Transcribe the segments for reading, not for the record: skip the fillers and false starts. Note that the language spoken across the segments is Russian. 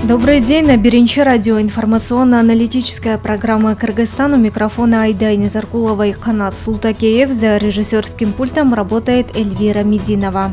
Добрый день, на Беренче радио, информационно-аналитическая программа «Кыргызстан». У микрофона Айда Незаркулова и Канат Султакеев. За режиссерским пультом работает Эльвира Мединова.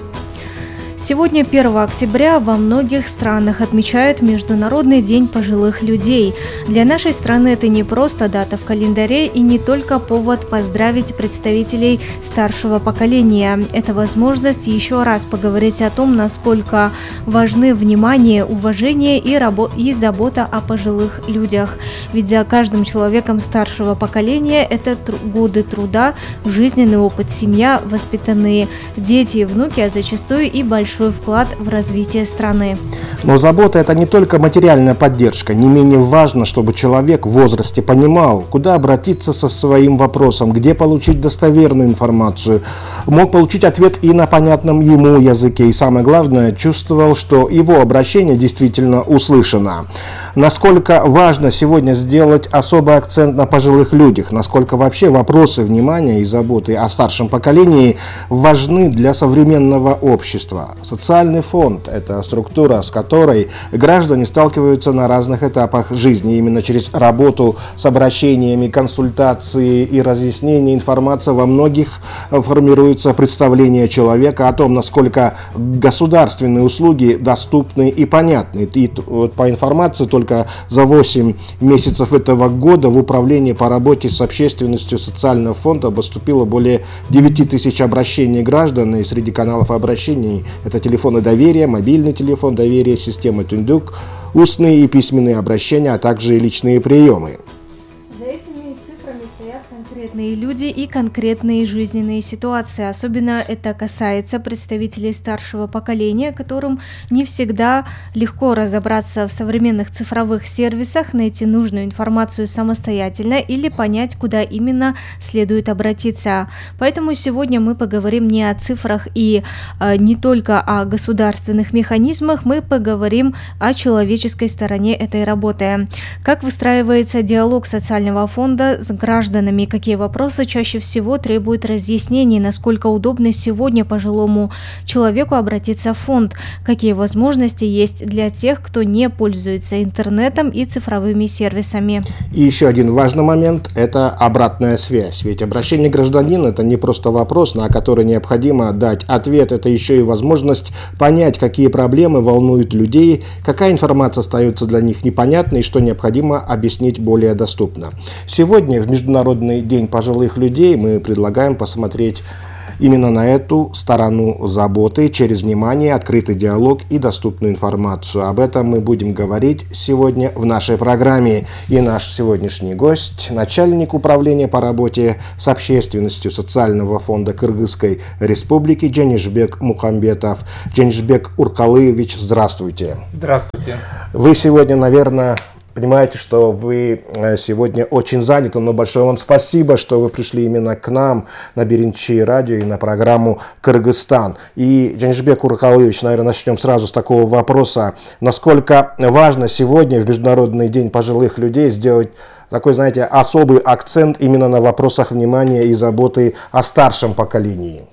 Сегодня, 1 октября, во многих странах отмечают Международный день пожилых людей. Для нашей страны это не просто дата в календаре и не только повод поздравить представителей старшего поколения. Это возможность еще раз поговорить о том, насколько важны внимание, уважение и забота о пожилых людях. Ведь за каждым человеком старшего поколения это годы труда, жизненный опыт, семья, воспитанные дети и внуки, а зачастую и большой вклад в развитие страны. Но забота – это не только материальная поддержка. Не менее важно, чтобы человек в возрасте понимал, куда обратиться со своим вопросом, где получить достоверную информацию, мог получить ответ и на понятном ему языке. И самое главное, чувствовал, что его обращение действительно услышано. Насколько важно сегодня сделать особый акцент на пожилых людях, насколько вообще вопросы внимания и заботы о старшем поколении важны для современного общества. Социальный фонд – это структура, с которой граждане сталкиваются на разных этапах жизни. Именно через работу с обращениями, консультации и разъяснение информации во многих формируется представление человека о том, насколько государственные услуги доступны и понятны. И вот по информации только за 8 месяцев этого года в управлении по работе с общественностью социального фонда поступило более 9 тысяч обращений граждан, и среди каналов обращений это телефоны доверия, мобильный телефон доверия, система Тундук, устные и письменные обращения, а также и личные приемы. За этими цифрами стоят конкретные люди и конкретные жизненные ситуации. Особенно это касается представителей старшего поколения, которым не всегда легко разобраться в современных цифровых сервисах, найти нужную информацию самостоятельно или понять, куда именно следует обратиться. Поэтому сегодня мы поговорим не о цифрах и не только о государственных механизмах, мы поговорим о человеческой стороне этой работы. Как выстраивается диалог социального фонда с гражданами, какие вопросы чаще всего требуют разъяснений, насколько удобно сегодня пожилому человеку обратиться в фонд, какие возможности есть для тех, кто не пользуется интернетом и цифровыми сервисами. И еще один важный момент – это обратная связь. Ведь обращение гражданина – это не просто вопрос, на который необходимо дать ответ, это еще и возможность понять, какие проблемы волнуют людей, какая информация остается для них непонятной и что необходимо объяснить более доступно. Сегодня, в Международный день пожилых людей, мы предлагаем посмотреть именно на эту сторону заботы через внимание, открытый диалог и доступную информацию. Об этом мы будем говорить сегодня в нашей программе. И наш сегодняшний гость – начальник управления по работе с общественностью социального фонда Кыргызской Республики Дженишбек Мухамбетов. Дженишбек Уркалыевич, здравствуйте. Здравствуйте. Вы сегодня, наверное, понимаете, что вы сегодня очень заняты, но большое вам спасибо, что вы пришли именно к нам на Беренче радио и на программу «Кыргызстан». И, Дженишбек Уркалыевич, наверное, начнем сразу с такого вопроса. Насколько важно сегодня, в Международный день пожилых людей, сделать такой, знаете, особый акцент именно на вопросах внимания и заботы о старшем поколении?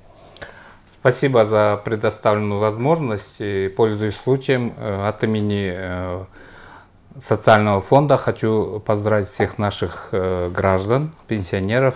Спасибо за предоставленную возможность. И, пользуясь случаем, от имени социального фонда хочу поздравить всех наших граждан, пенсионеров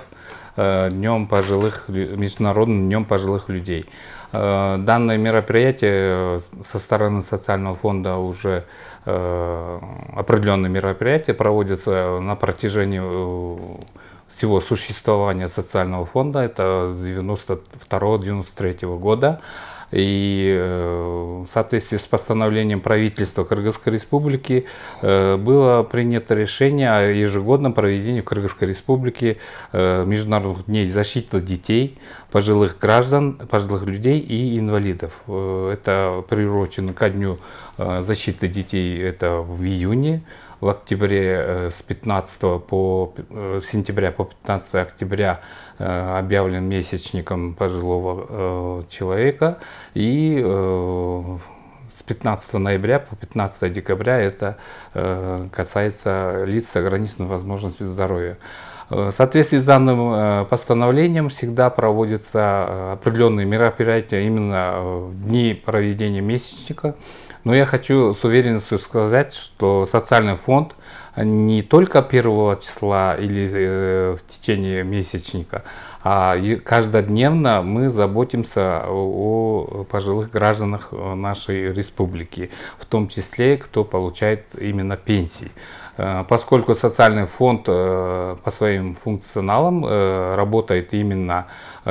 Международным днем пожилых людей. Данное мероприятие со стороны социального фонда уже определенные мероприятия проводятся на протяжении всего существования социального фонда. Это с 1992-1993 года. И в соответствии с постановлением правительства Кыргызской Республики было принято решение о ежегодном проведении в Кыргызской Республике Международных дней защиты детей, пожилых граждан, пожилых людей и инвалидов. Это приурочено ко дню защиты детей, это в июне. В октябре с 15 сентября по 15 октября объявлен месячником пожилого человека. И с 15 ноября по 15 декабря это касается лиц с ограниченной возможностью здоровья. В соответствии с данным постановлением всегда проводятся определенные мероприятия именно в дни проведения месячника. Но я хочу с уверенностью сказать, что социальный фонд не только 1 числа или в течение месячника, а каждодневно мы заботимся о пожилых гражданах нашей республики, в том числе, кто получает именно пенсии. Поскольку социальный фонд по своим функционалам работает именно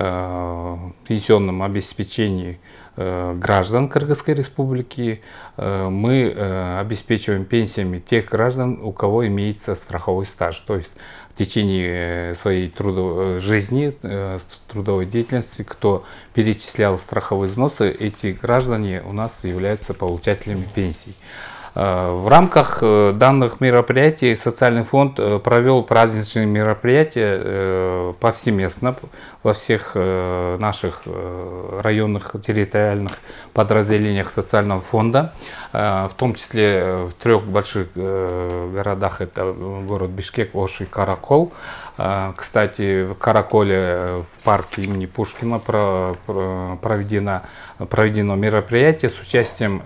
в пенсионном обеспечении граждан Кыргызской республики, мы обеспечиваем пенсиями тех граждан, у кого имеется страховой стаж. То есть в течение своей жизни, трудовой деятельности, кто перечислял страховые взносы, эти граждане у нас являются получателями пенсий. В рамках данных мероприятий социальный фонд провел праздничные мероприятия повсеместно во всех наших районных территориальных подразделениях социального фонда, в том числе в 3 больших городах, это город Бишкек, Ош и Каракол. Кстати, в Караколе в парке имени Пушкина проведено мероприятие с участием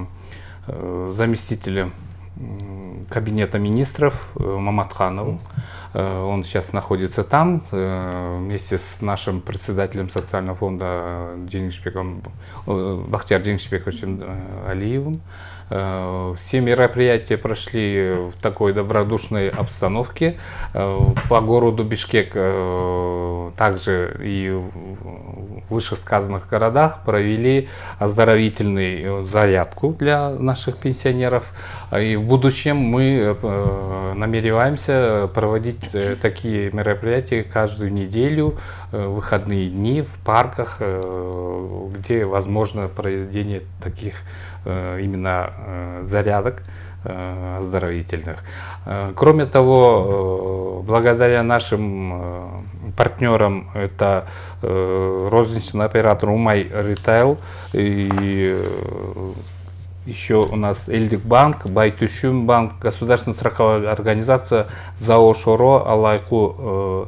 заместителя кабинета министров Маматханова. Он сейчас находится там вместе с нашим председателем социального фонда Бахтияр Джеңшбековичем Алиевым. Все мероприятия прошли в такой добродушной обстановке. По городу Бишкек, также и в вышесказанных городах провели оздоровительную зарядку для наших пенсионеров. И в будущем мы намереваемся проводить такие мероприятия каждую неделю, в выходные дни в парках, где возможно проведение таких именно зарядок оздоровительных. Кроме того, благодаря нашим партнерам, это розничный оператор Умай Ритейл и еще у нас Эльдик банк, Байтушим банк, государственная страховая организация ЗАО Шоро, Алайку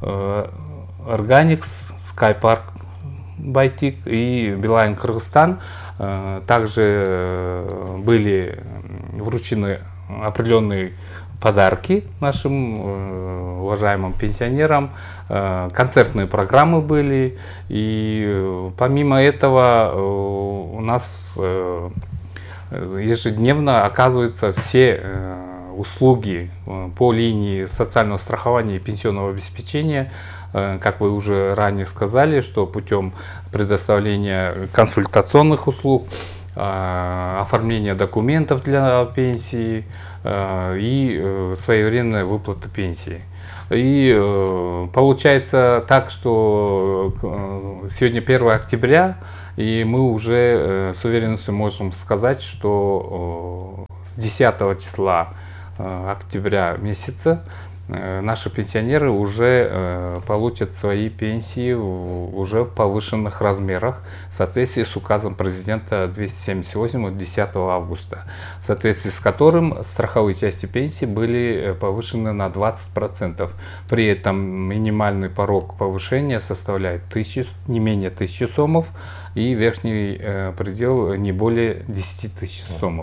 Органикс, Скайпарк Байтик и Билайн Кыргызстан. Также были вручены определенные подарки нашим уважаемым пенсионерам, концертные программы были, и помимо этого у нас ежедневно оказываются все услуги по линии социального страхования и пенсионного обеспечения. Как вы уже ранее сказали, что путем предоставления консультационных услуг, оформления документов для пенсии и своевременной выплаты пенсии. И получается так, что сегодня 1 октября, и мы уже с уверенностью можем сказать, что с 10 числа октября месяца наши пенсионеры уже получат свои пенсии уже в повышенных размерах в соответствии с указом президента 278 от 10 августа, в соответствии с которым страховые части пенсии были повышены на 20%. При этом минимальный порог повышения составляет не менее 1000 сомов и верхний предел не более 10 тысяч сомов.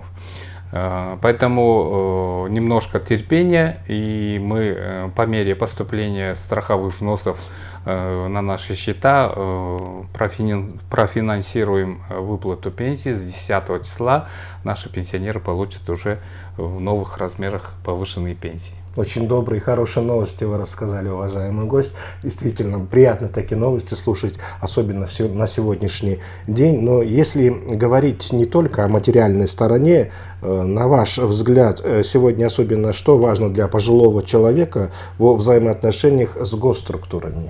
Поэтому немножко терпения, и мы по мере поступления страховых взносов на наши счета профинансируем выплату пенсии. С 10 числа наши пенсионеры получат уже в новых размерах повышенные пенсии. Очень добрые и хорошие новости вы рассказали, уважаемый гость. Действительно, приятно такие новости слушать, особенно на сегодняшний день. Но если говорить не только о материальной стороне, на ваш взгляд, сегодня особенно что важно для пожилого человека во взаимоотношениях с госструктурами?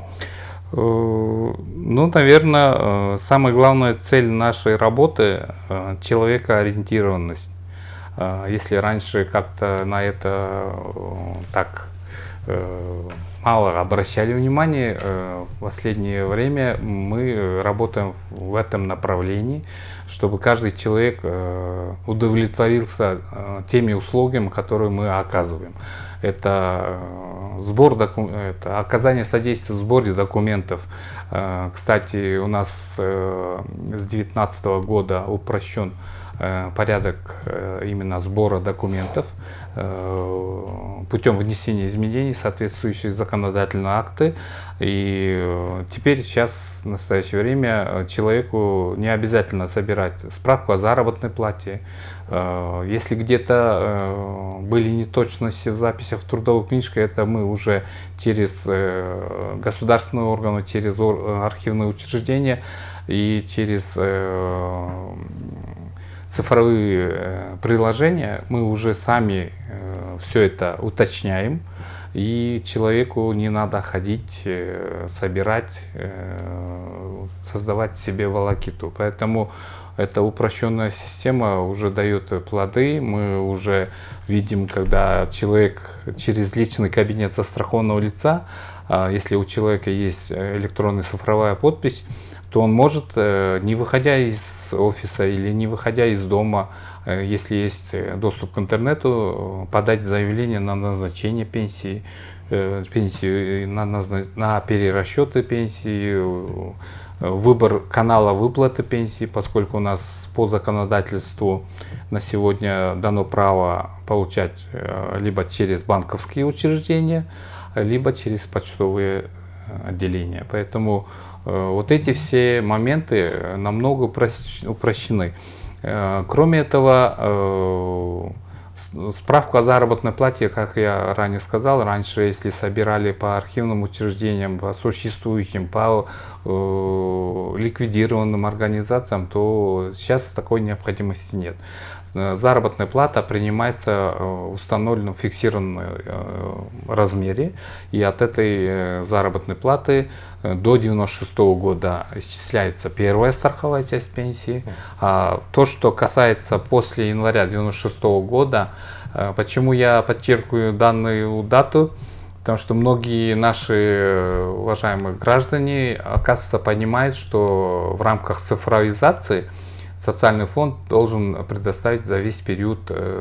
Ну, наверное, самая главная цель нашей работы – человекоориентированность. Если раньше как-то на это так мало обращали внимание, в последнее время мы работаем в этом направлении, чтобы каждый человек удовлетворился теми услугами, которые мы оказываем. Это это оказание содействия в сборе документов. Кстати, у нас с 2019 года упрощен порядок именно сбора документов путем внесения изменений в соответствующие законодательные акты. И теперь сейчас, в настоящее время, человеку не обязательно собирать справку о заработной плате. Если где-то были неточности в записях в трудовой книжке, это мы уже через государственные органы, через архивные учреждения и через цифровые приложения мы уже сами все это уточняем, и человеку не надо ходить, собирать, создавать себе волокиту. Поэтому эта упрощенная система уже дает плоды. Мы уже видим, когда человек через личный кабинет застрахованного лица, если у человека есть электронная цифровая подпись, то он может, не выходя из офиса или не выходя из дома, если есть доступ к интернету, подать заявление на назначение пенсии, на перерасчеты пенсии, выбор канала выплаты пенсии, поскольку у нас по законодательству на сегодня дано право получать либо через банковские учреждения, либо через почтовые отделения. Поэтому вот эти все моменты намного упрощены. Кроме этого, справку о заработной плате, как я ранее сказал, раньше, если собирали по архивным учреждениям, по существующим, по ликвидированным организациям, то сейчас такой необходимости нет. Заработная плата принимается в установленном фиксированном размере, и от этой заработной платы до 1996 года исчисляется первая страховая часть пенсии. А то, что касается после января 1996 года, почему я подчеркиваю данную дату? Потому что многие наши уважаемые граждане, оказывается, понимают, что в рамках цифровизации социальный фонд должен предоставить за весь период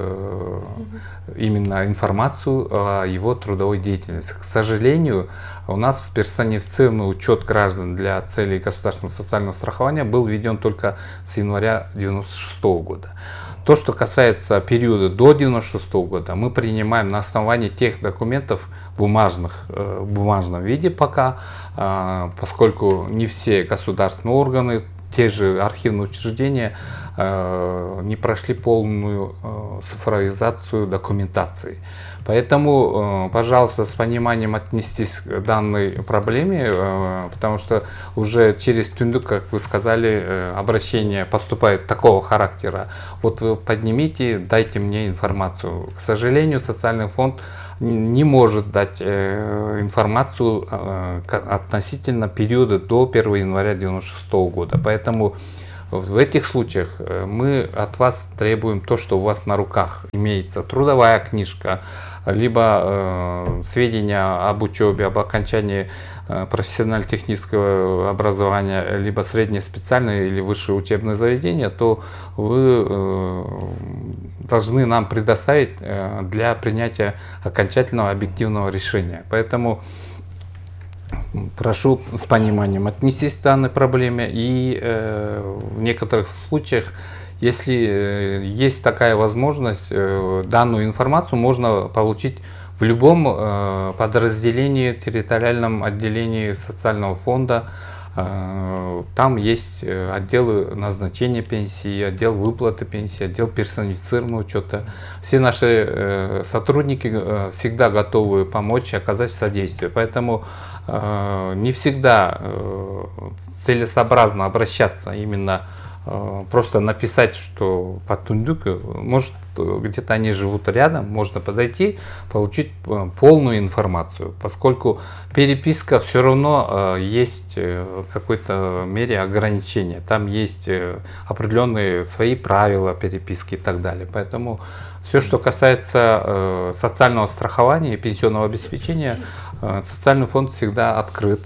именно информацию о его трудовой деятельности. К сожалению, у нас персонифицированный учет граждан для целей государственного социального страхования был введен только с января 1996 года. То, что касается периода до 1996 года, мы принимаем на основании тех документов в бумажном виде пока, поскольку не все государственные органы, те же архивные учреждения не прошли полную цифровизацию документации. Поэтому, пожалуйста, с пониманием отнестись к данной проблеме, потому что уже через Түндүк, как вы сказали, обращения поступают такого характера. Вот вы поднимите, дайте мне информацию. К сожалению, социальный фонд не может дать информацию относительно периода до 1 января 1996 года. Поэтому в этих случаях мы от вас требуем то, что у вас на руках имеется трудовая книжка, либо сведения об учебе, об окончании профессионально-технического образования, либо среднее специальное или высшее учебное заведение, то вы должны нам предоставить для принятия окончательного объективного решения. Поэтому прошу с пониманием отнестись к данной проблеме, и в некоторых случаях, если есть такая возможность, данную информацию можно получить в любом подразделении, территориальном отделении социального фонда. Там есть отделы назначения пенсии, отдел выплаты пенсии, отдел персонифицированного учета. Все наши сотрудники всегда готовы помочь, оказать содействие. Поэтому не всегда целесообразно обращаться именно просто написать, что по Түндүк, может, где-то они живут рядом, можно подойти, получить полную информацию, поскольку переписка все равно есть в какой-то мере ограничения, там есть определенные свои правила переписки и так далее. Поэтому все, что касается социального страхования и пенсионного обеспечения, социальный фонд всегда открыт.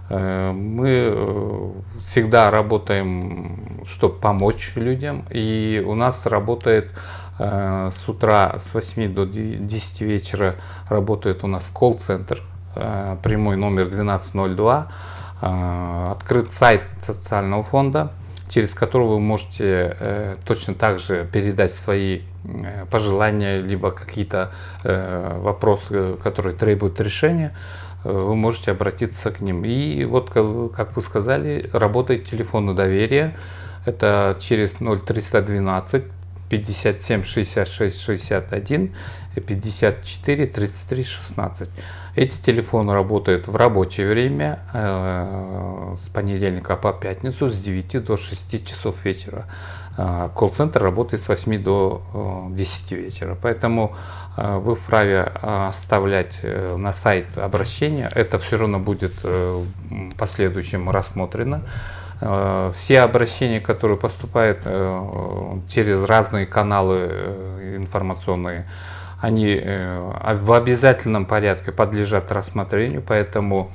Мы всегда работаем, чтобы помочь людям, и у нас работает с утра с 8 до 10 вечера работает у нас колл-центр, прямой номер 1202, открыт сайт социального фонда. через который вы можете точно так же передать свои пожелания, либо какие-то вопросы, которые требуют решения, вы можете обратиться к ним. И вот, как вы сказали, работает телефон доверия. Это через 0312 57 66 61 и 54 33 16. Эти телефоны работают в рабочее время с понедельника по пятницу с 9 до 6 часов вечера. Колл-центр работает с 8 до 10 вечера. Поэтому вы вправе оставлять на сайт обращения. Это все равно будет в последующем рассмотрено. Все обращения, которые поступают через разные каналы информационные, они в обязательном порядке подлежат рассмотрению, поэтому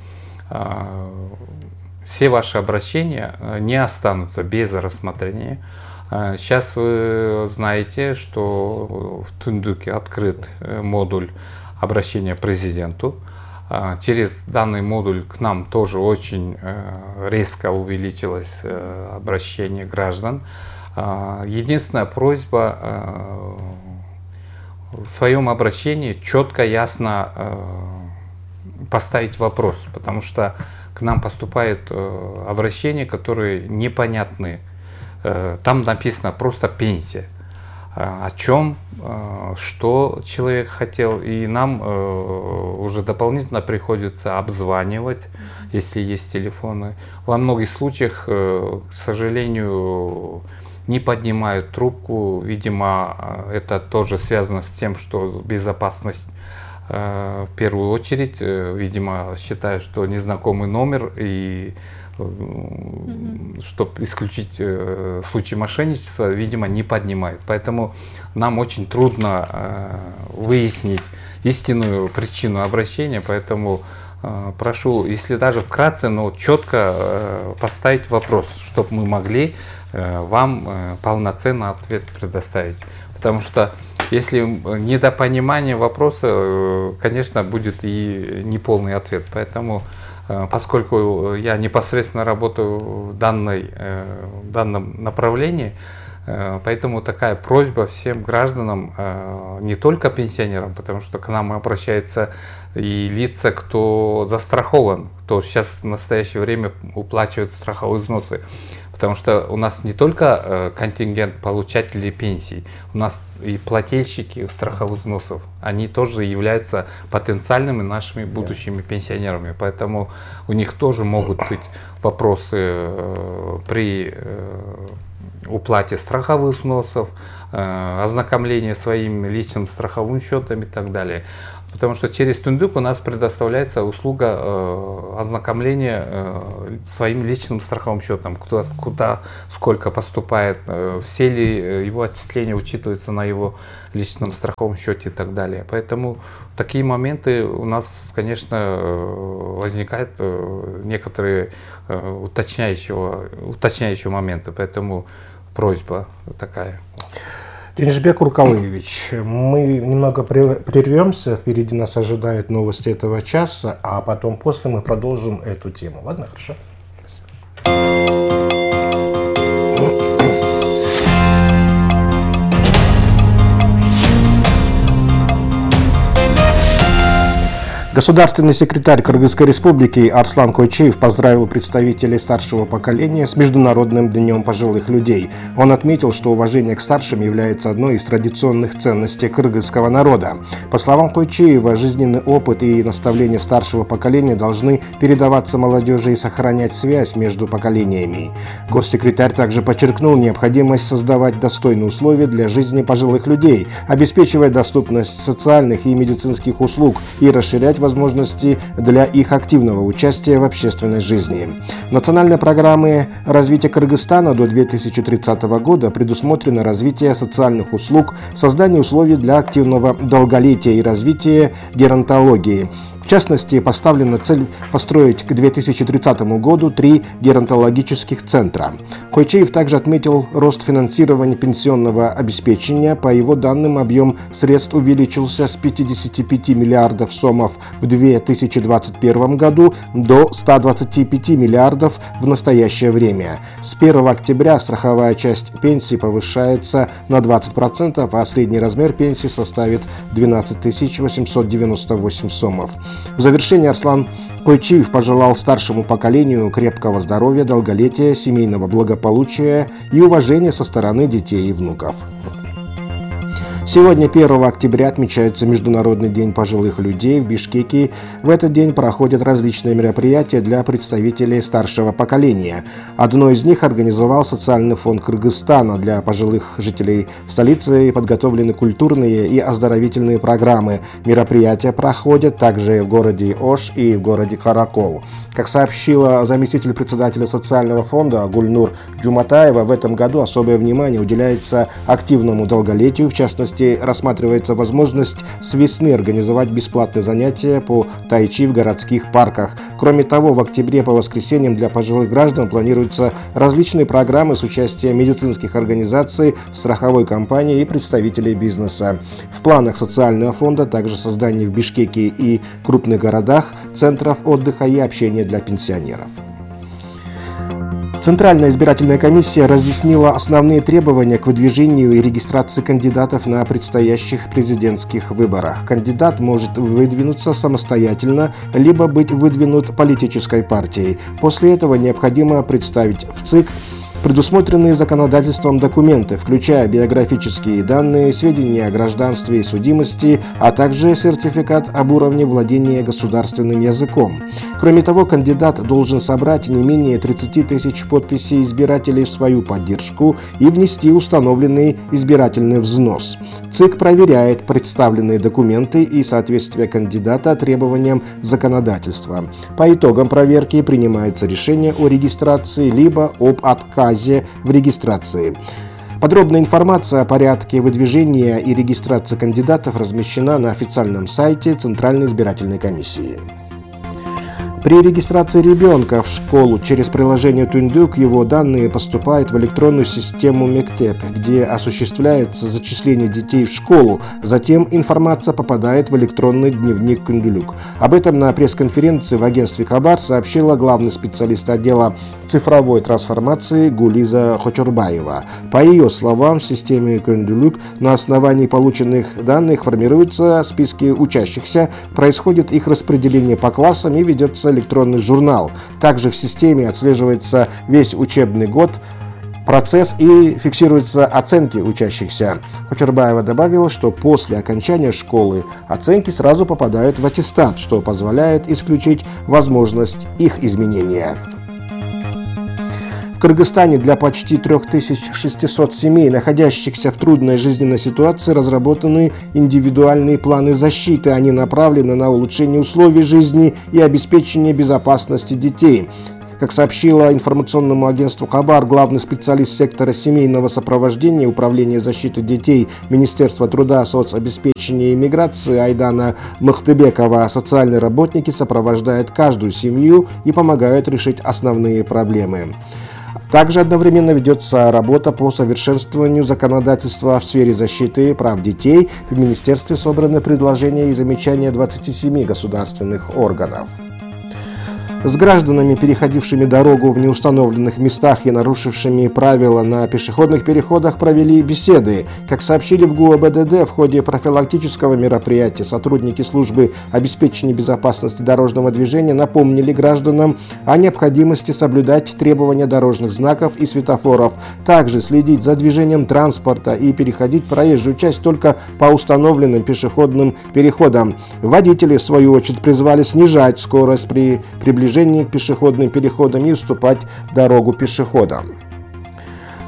все ваши обращения не останутся без рассмотрения. Сейчас вы знаете, что в Тундуке открыт модуль обращения к президенту. Через данный модуль к нам тоже очень резко увеличилось обращение граждан. Единственная просьба в своем обращении четко, ясно поставить вопрос, потому что к нам поступают обращения, которые непонятны. Там написано просто пенсия. О чем, что человек хотел, и нам уже дополнительно приходится обзванивать, если есть телефоны. Во многих случаях, к сожалению, не поднимают трубку. Видимо, это тоже связано с тем, что безопасность в первую очередь, видимо, считают, что незнакомый номер, и чтобы исключить случай мошенничества, видимо, не поднимают. Поэтому нам очень трудно выяснить истинную причину обращения, поэтому прошу, если даже вкратце, но четко поставить вопрос, чтобы мы могли вам полноценный ответ предоставить. Потому что если недопонимание вопроса, конечно, будет и неполный ответ. Поэтому, поскольку я непосредственно работаю в данном направлении, поэтому такая просьба всем гражданам, не только пенсионерам, потому что к нам обращаются и лица, кто застрахован, кто сейчас в настоящее время уплачивает страховые взносы. Потому что у нас не только контингент получателей пенсий, у нас и плательщики страховых взносов. Они тоже являются потенциальными нашими будущими пенсионерами. Поэтому у них тоже могут быть вопросы при уплате страховых взносов, ознакомление своим личным страховым счетом и так далее. Потому что через Тундук у нас предоставляется услуга ознакомления своим личным страховым счетом, куда сколько поступает, все ли его отчисления учитываются на его личном страховом счете и так далее. Поэтому такие моменты у нас, конечно, возникают некоторые уточняющие моменты, поэтому просьба такая. Денисбек Уркалыевич, мы немного прервемся, впереди нас ожидают новости этого часа, а потом после мы продолжим эту тему. Ладно, хорошо? Государственный секретарь Кыргызской республики Арслан Койчиев поздравил представителей старшего поколения с Международным днем пожилых людей. Он отметил, что уважение к старшим является одной из традиционных ценностей кыргызского народа. По словам Койчиева, жизненный опыт и наставления старшего поколения должны передаваться молодежи и сохранять связь между поколениями. Госсекретарь также подчеркнул необходимость создавать достойные условия для жизни пожилых людей, обеспечивая доступность социальных и медицинских услуг и расширять возможности для их активного участия в общественной жизни. В национальной программе развития Кыргызстана до 2030 года предусмотрено развитие социальных услуг, создание условий для активного долголетия и развития геронтологии. В В частности, поставлена цель построить к 2030 году 3 геронтологических центра. Койчиев также отметил рост финансирования пенсионного обеспечения. По его данным, объем средств увеличился с 55 миллиардов сомов в 2021 году до 125 миллиардов в настоящее время. С 1 октября страховая часть пенсии повышается на 20%, а средний размер пенсии составит 12 898 сомов. В завершение Арслан Койчиев пожелал старшему поколению крепкого здоровья, долголетия, семейного благополучия и уважения со стороны детей и внуков. Сегодня, 1 октября, отмечается Международный день пожилых людей в Бишкеке. В этот день проходят различные мероприятия для представителей старшего поколения. Одно из них организовал Социальный фонд Кыргызстана. Для пожилых жителей столицы подготовлены культурные и оздоровительные программы. Мероприятия проходят также в городе Ош и в городе Каракол. Как сообщила заместитель председателя Социального фонда Гульнур Джуматаева, в этом году особое внимание уделяется активному долголетию. В частности, рассматривается возможность с весны организовать бесплатные занятия по тайчи в городских парках. Кроме того, в октябре по воскресеньям для пожилых граждан планируются различные программы с участием медицинских организаций, страховой компании и представителей бизнеса. В планах Социального фонда также создание в Бишкеке и крупных городах центров отдыха и общения для пенсионеров. Центральная избирательная комиссия разъяснила основные требования к выдвижению и регистрации кандидатов на предстоящих президентских выборах. Кандидат может выдвинуться самостоятельно, либо быть выдвинут политической партией. После этого необходимо представить в ЦИК предусмотренные законодательством документы, включая биографические данные, сведения о гражданстве и судимости, а также сертификат об уровне владения государственным языком. Кроме того, кандидат должен собрать не менее 30 тысяч подписей избирателей в свою поддержку и внести установленный избирательный взнос. ЦИК проверяет представленные документы и соответствие кандидата требованиям законодательства. По итогам проверки принимается решение о регистрации либо об отказе в регистрации. Подробная информация о порядке выдвижения и регистрации кандидатов размещена на официальном сайте Центральной избирательной комиссии. При регистрации ребенка в школу через приложение Тундук его данные поступают в электронную систему Мектеп, где осуществляется зачисление детей в школу. Затем информация попадает в электронный дневник Кундулюк. Об этом на пресс-конференции в агентстве Хабар сообщила главный специалист отдела цифровой трансформации Гулиза Хочурбаева. По ее словам, в системе Кундулюк на основании полученных данных формируются списки учащихся, происходит их распределение по классам и ведется электронный журнал. Также в системе отслеживается весь учебный год, процесс и фиксируются оценки учащихся. Хочурбаева добавила, что после окончания школы оценки сразу попадают в аттестат, что позволяет исключить возможность их изменения. В Кыргызстане для почти 3600 семей, находящихся в трудной жизненной ситуации, разработаны индивидуальные планы защиты. Они направлены на улучшение условий жизни и обеспечение безопасности детей. Как сообщила информационному агентству Хабар главный специалист сектора семейного сопровождения Управления защиты детей Министерства труда, соцобеспечения и миграции Айдана Махтыбекова, социальные работники сопровождают каждую семью и помогают решить основные проблемы. Также одновременно ведется работа по совершенствованию законодательства в сфере защиты прав детей. В Министерстве собраны предложения и замечания 27 государственных органов. С гражданами, переходившими дорогу в неустановленных местах и нарушившими правила на пешеходных переходах, провели беседы. Как сообщили в ГУАБДД, в ходе профилактического мероприятия сотрудники службы обеспечения безопасности дорожного движения напомнили гражданам о необходимости соблюдать требования дорожных знаков и светофоров, также следить за движением транспорта и переходить проезжую часть только по установленным пешеходным переходам. Водители, в свою очередь, призвали снижать скорость при приближении к пешеходным переходам и уступать дорогу пешеходам.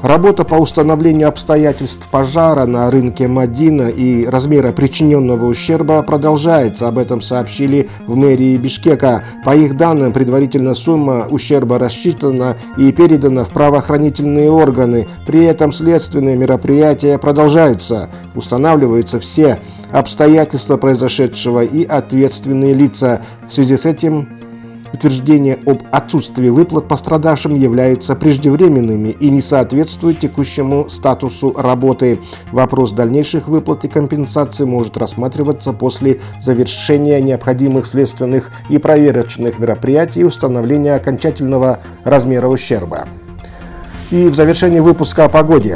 Работа по установлению обстоятельств пожара на рынке Мадина и размера причиненного ущерба продолжается. Об этом сообщили в мэрии Бишкека. По их данным, предварительно сумма ущерба рассчитана и передана в правоохранительные органы. При этом следственные мероприятия продолжаются. Устанавливаются все обстоятельства произошедшего и ответственные лица. В связи с этим утверждения об отсутствии выплат пострадавшим являются преждевременными и не соответствуют текущему статусу работы. Вопрос дальнейших выплат и компенсаций может рассматриваться после завершения необходимых следственных и проверочных мероприятий и установления окончательного размера ущерба. И в завершении выпуска о погоде.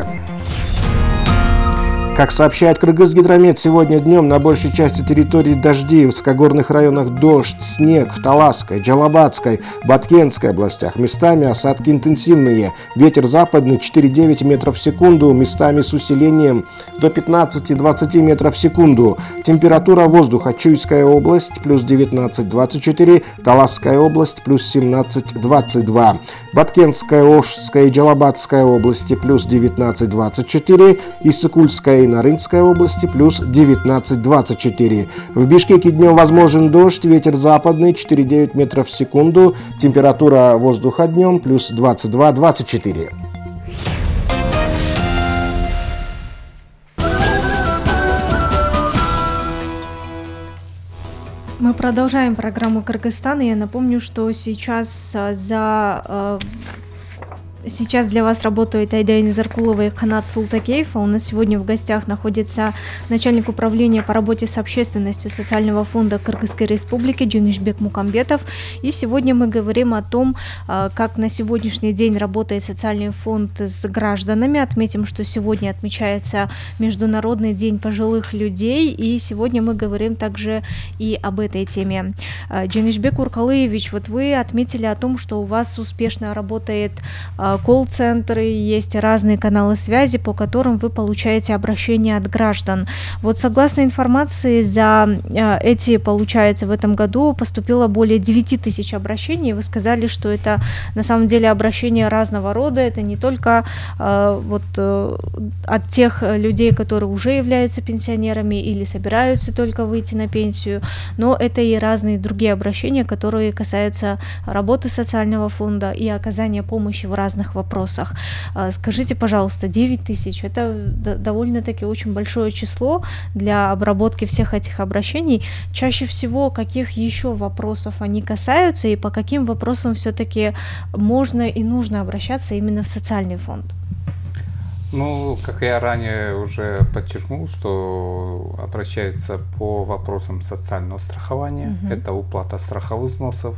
Как сообщает Кыргызгидромет, сегодня днем на большей части территории дожди, в высокогорных районах дождь, снег, в Таласской, Джалабадской, Баткенской областях. Местами осадки интенсивные. Ветер западный 4,9 метров в секунду, местами с усилением до 15-20 метров в секунду. Температура воздуха: Чуйская область плюс 19-24, Таласская область плюс 17-22, Баткенская, Ошская и Джалабадская области плюс 19-24, Иссыкульская и Нарынская области плюс 19-24. В Бишкеке днем возможен дождь, ветер западный 4,9 метров в секунду, температура воздуха днем плюс 22-24. Мы продолжаем программу Кыргызстана. Я напомню, что сейчас для вас работают Айдайна Заркулова и Канат Султакеев. А у нас сегодня в гостях находится начальник управления по работе с общественностью Социального фонда Кыргызской Республики Джунишбек Мукамбетов. И сегодня мы говорим о том, как на сегодняшний день работает социальный фонд с гражданами. Отметим, что сегодня отмечается Международный день пожилых людей. И сегодня мы говорим также и об этой теме. Джунишбек Уркалыевич, вот вы отметили о том, что у вас успешно работает колл-центры, есть разные каналы связи, по которым вы получаете обращения от граждан. Вот согласно информации, за получается, в этом году поступило более 9 тысяч обращений. Вы сказали, что это на самом деле обращения разного рода, это не только от тех людей, которые уже являются пенсионерами или собираются только выйти на пенсию, но это и разные другие обращения, которые касаются работы социального фонда и оказания помощи в разных вопросах. Скажите, пожалуйста, 9 тысяч – это довольно-таки очень большое число для обработки всех этих обращений. Чаще всего каких еще вопросов они касаются и по каким вопросам все-таки можно и нужно обращаться именно в социальный фонд? Ну, как я ранее уже подчеркнул, что обращаются по вопросам социального страхования, это уплата страховых взносов,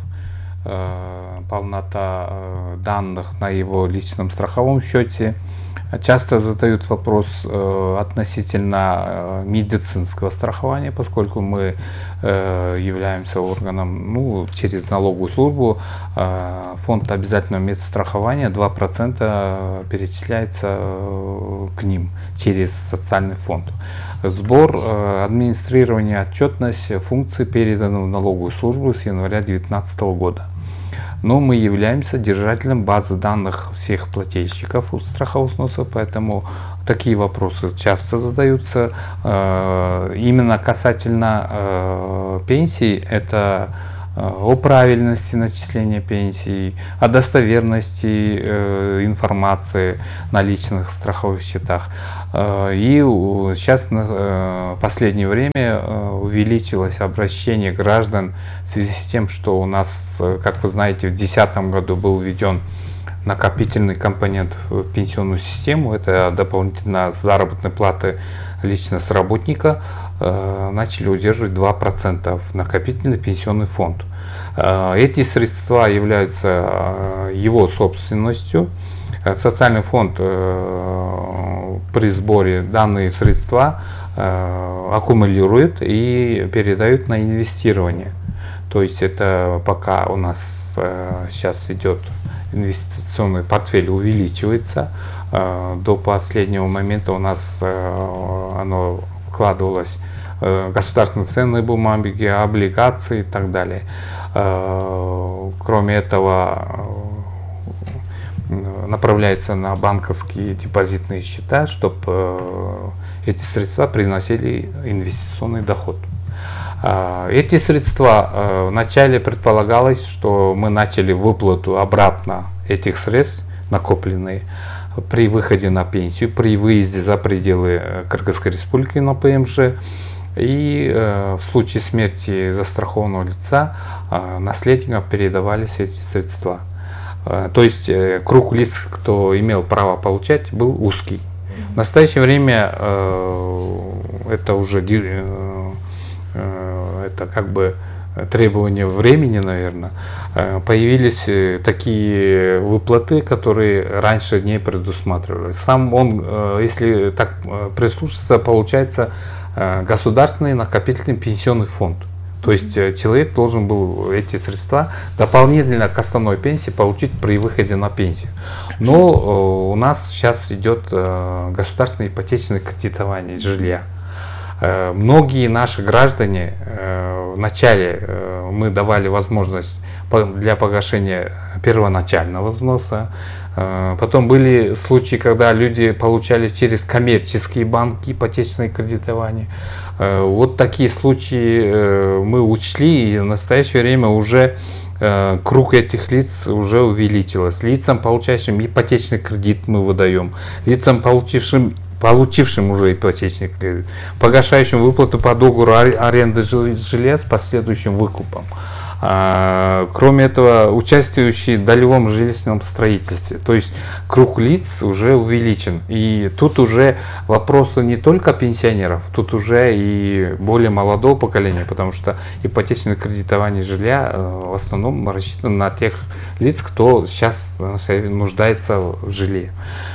полнота данных на его личном страховом счете. Часто задают вопрос относительно медицинского страхования, поскольку мы являемся органом, через налоговую службу, фонд обязательного медстрахования 2% перечисляется к ним через социальный фонд. Сбор, администрирование, отчетность функции переданы в налоговую службу с января 2019 года. Но мы являемся держателем базы данных всех плательщиков страховых взносов, поэтому такие вопросы часто задаются. Именно касательно пенсий, это о правильности начисления пенсий, о достоверности информации на личных страховых счетах. И сейчас в последнее время увеличилось обращение граждан в связи с тем, что у нас, как вы знаете, в 2010 году был введен накопительный компонент в пенсионную систему, это дополнительно заработной платы лично с работника, начали удерживать 2% в накопительный пенсионный фонд. Эти средства являются его собственностью. Социальный фонд при сборе данные средства аккумулирует и передает на инвестирование. То есть это пока у нас сейчас идет инвестиционный портфель, увеличивается. До последнего момента у нас оно вкладывалось в государственные ценные бумаги, облигации и так далее. Кроме этого, направляется на банковские депозитные счета, чтобы эти средства приносили инвестиционный доход. Эти средства вначале предполагалось, что мы начали выплату обратно этих средств, накопленные при выходе на пенсию, при выезде за пределы Кыргызской республики на ПМЖ. И в случае смерти застрахованного лица наследникам передавались эти средства. То есть круг лиц, кто имел право получать, был узкий. В настоящее время это уже это как бы требование времени, наверное. Появились такие выплаты, которые раньше не предусматривались. Сам он, если так прислушаться, получается государственный накопительный пенсионный фонд. То есть человек должен был эти средства дополнительно к основной пенсии получить при выходе на пенсию. Но у нас сейчас идет государственное ипотечное кредитование жилья. Многие наши граждане, вначале мы давали возможность для погашения первоначального взноса, потом были случаи, когда люди получали через коммерческие банки ипотечное кредитование. Вот такие случаи мы учли, и в настоящее время уже круг этих лиц уже увеличилось. Лицам, получающим ипотечный кредит, мы выдаем. Лицам, получившим уже ипотечный кредит, погашающим выплату по договору аренды жилья с последующим выкупом. Кроме этого, участвующие в долевом жилищном строительстве. То есть круг лиц уже увеличен. И тут уже вопросы не только пенсионеров, тут уже и более молодого поколения, потому что ипотечное кредитование жилья в основном рассчитано на тех лиц, кто сейчас нуждается в жилье.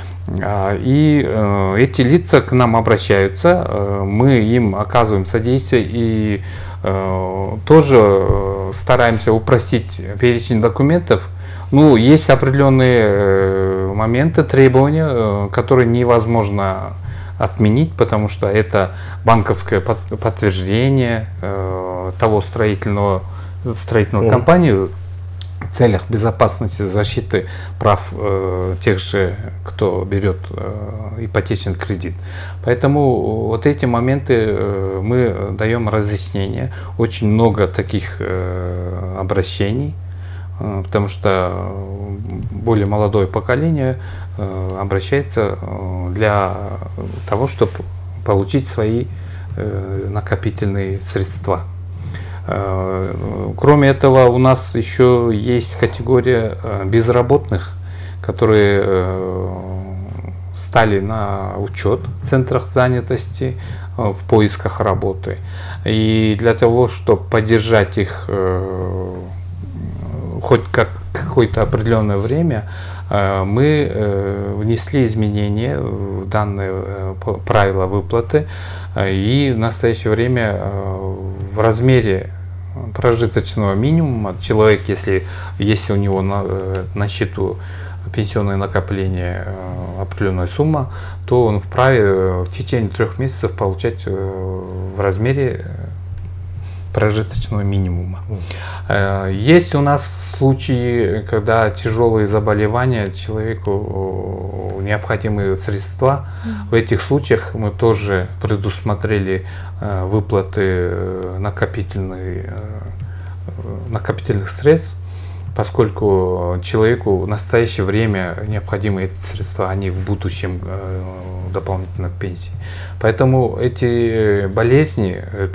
И эти лица к нам обращаются, мы им оказываем содействие и тоже стараемся упростить перечень документов. Ну, есть определенные моменты, требования, которые невозможно отменить, потому что это банковское подтверждение того строительной компании в целях безопасности, защиты прав тех же, кто берет ипотечный кредит. Поэтому вот эти моменты мы даем разъяснения. Очень много таких обращений, потому что более молодое поколение обращается для того, чтобы получить свои накопительные средства. Кроме этого, у нас еще есть категория безработных, которые стали на учет в центрах занятости в поисках работы. И для того, чтобы поддержать их хоть какое-то определенное время, мы внесли изменения в данные правила выплаты, и в настоящее время в размере прожиточного минимума человек, если у него на счету пенсионное накопление определенная сумма, то он вправе в течение 3 месяцев получать в размере прожиточного минимума. Есть у нас случаи, когда тяжелые заболевания, человеку необходимые средства. В этих случаях мы тоже предусмотрели выплаты накопительных средств, поскольку человеку в настоящее время необходимы эти средства, а не в будущем дополнительно к пенсии. Поэтому эти болезни